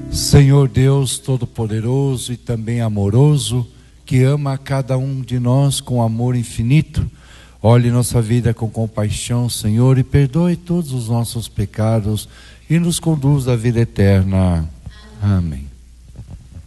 Senhor Deus Todo-Poderoso e também amoroso, que ama a cada um de nós com amor infinito, olhe nossa vida com compaixão, Senhor, e perdoe todos os nossos pecados e nos conduz à vida eterna. Amém.